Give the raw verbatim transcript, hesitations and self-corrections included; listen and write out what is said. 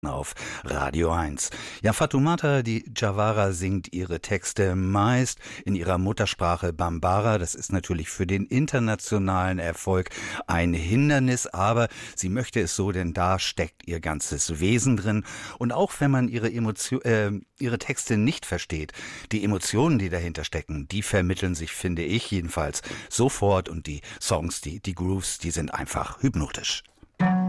auf Radio eins. Ja, Fatoumata Diawara singt ihre Texte meist in ihrer Muttersprache Bambara. Das ist natürlich für den internationalen Erfolg ein Hindernis, aber sie möchte es so, denn da steckt ihr ganzes Wesen drin. Und auch wenn man ihre Emotion, äh, ihre Texte nicht versteht, die Emotionen, die dahinter stecken, die vermitteln sich, finde ich jedenfalls, sofort. Und die Songs, die, die Grooves, die sind einfach hypnotisch.